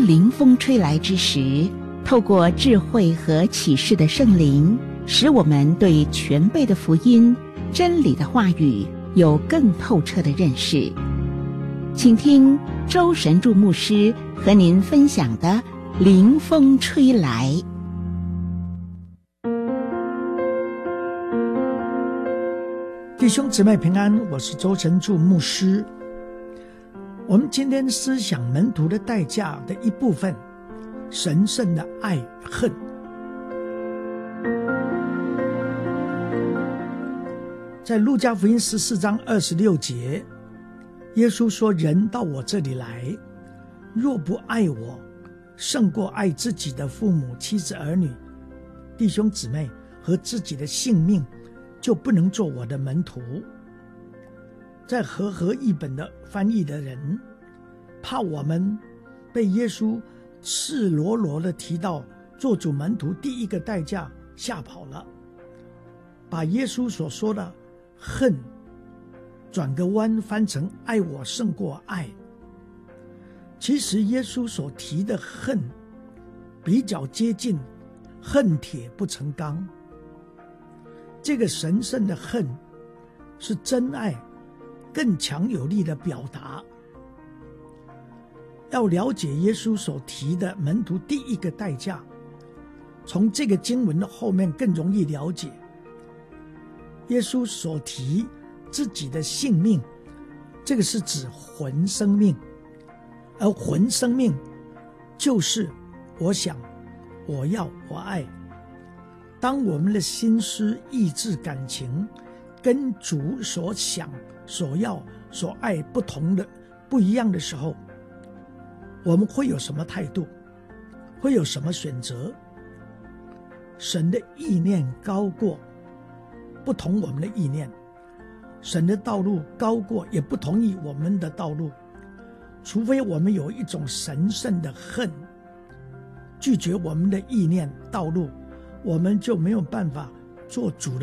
临风吹来之时，透过智慧和启示的圣灵，使我们对全备的福音、真理的话语有更透彻的认识。请听周神助牧师和您分享的临风吹来。 弟兄姊妹平安，我是周神助牧师。我们今天思想门徒的代价的一部分，神圣的爱恨。在路加福音14章26节，耶稣说，人到我这里来，若不爱我，胜过爱自己的父母、妻子、儿女、弟兄姊妹和自己的性命，就不能做我的门徒。在和合译本的翻译的人，怕我们被耶稣赤裸裸的提到做主门徒第一个代价吓跑了，把耶稣所说的恨转个弯翻成爱我胜过爱。其实耶稣所提的恨比较接近恨铁不成钢。这个神圣的恨是真爱更强有力的表达。要了解耶稣所提的门徒第一个代价，从这个经文的后面更容易了解。耶稣所提自己的性命，这个是指魂生命，而魂生命就是我想、我要、我爱。当我们的心思、意志、感情跟主所想、所要、所爱不一样的时候，我们会有什么态度？会有什么选择？神的意念高过不同我们的意念，神的道路高过也不同意我们的道路。除非我们有一种神圣的恨，拒绝我们的意念道路，我们就没有办法做主的